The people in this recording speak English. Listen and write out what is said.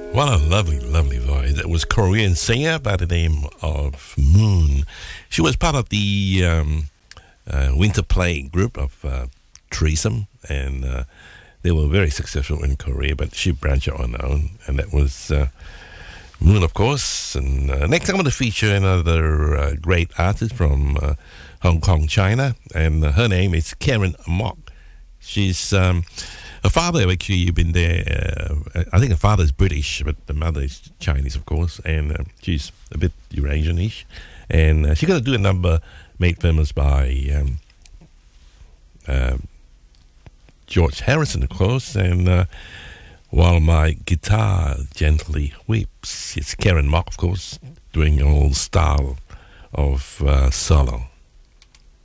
What a lovely, lovely voice. It was a Korean singer by the name of Moon. She was part of the winter play group of Threesome, and they were very successful in Korea, but she branched out on her own, and that was Moon, of course. And next I'm going to feature another great artist from Hong Kong, China, and her name is Karen Mok. She's her father, actually, you've been there. I think her father is British, but the mother is Chinese, of course, and she's a bit Eurasian-ish. And she's going to do a number made famous by George Harrison, of course, and While My Guitar Gently Weeps. It's Karen Mok, of course, doing an old style of solo.